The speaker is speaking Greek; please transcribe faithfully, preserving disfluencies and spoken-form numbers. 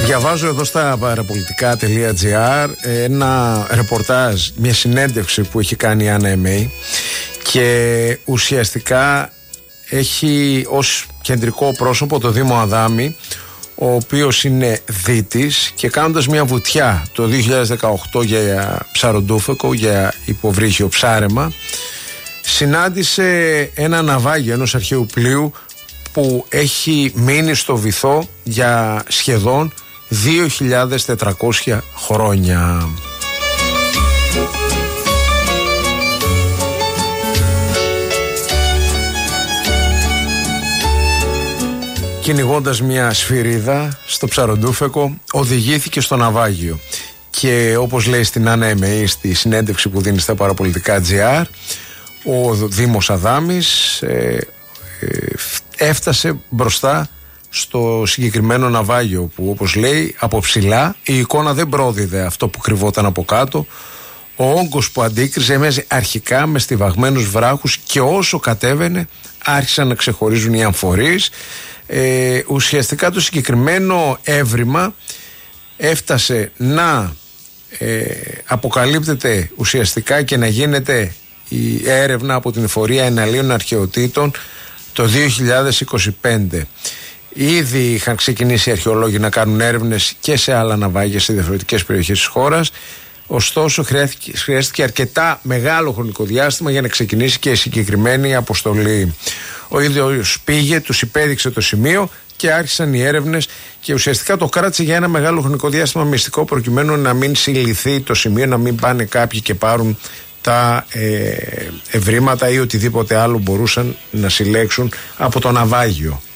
Διαβάζω εδώ στα παραπολιτικά τελεία τζι άρ ένα ρεπορτάζ, μια συνέντευξη που έχει κάνει η Άννα Εμέη και ουσιαστικά έχει ως κεντρικό πρόσωπο το Δήμο Αδάμη, ο οποίος είναι δίτης, και κάνοντας μια βουτιά το δύο χιλιάδες δεκαοκτώ για ψαροντούφεκο, για υποβρύχιο ψάρεμα, συνάντησε ένα ναυάγιο ενός αρχαίου πλοίου που έχει μείνει στο βυθό για σχεδόν δύο χιλιάδες τετρακόσια χρόνια. Κυνηγώντας μια σφυρίδα στο ψαροντούφεκο, οδηγήθηκε στο ναυάγιο. Και όπως λέει στην Άννα Εμεή στη συνέντευξη που δίνει στα παραπολιτικά τζι άρ, ο Δήμος Αδάμης ε, ε, έφτασε μπροστά στο συγκεκριμένο ναυάγιο που, όπως λέει, από ψηλά η εικόνα δεν πρόδιδε αυτό που κρυβόταν από κάτω. Ο όγκος που αντίκριζε έμοιαζε αρχικά με στιβαγμένους βράχους και όσο κατέβαινε άρχισαν να ξεχωρίζουν οι αμφορείς. Ε, ουσιαστικά το συγκεκριμένο έβριμα έφτασε να ε, αποκαλύπτεται ουσιαστικά και να γίνεται η έρευνα από την Εφορία Εναλίων Αρχαιοτήτων το δύο χιλιάδες είκοσι πέντε. Ήδη είχαν ξεκινήσει οι αρχαιολόγοι να κάνουν έρευνες και σε άλλα ναυάγια σε διαφορετικές περιοχές της χώρας. Ωστόσο χρειάστηκε, χρειάστηκε αρκετά μεγάλο χρονικό διάστημα για να ξεκινήσει και η συγκεκριμένη αποστολή. Ο ίδιος πήγε, τους υπέδειξε το σημείο και άρχισαν οι έρευνες και ουσιαστικά το κράτησε για ένα μεγάλο χρονικό διάστημα μυστικό, προκειμένου να μην συλληθεί το σημείο, να μην πάνε κάποιοι και πάρουν τα ε, ευρήματα ή οτιδήποτε άλλο μπορούσαν να συλλέξουν από το ναυάγιο.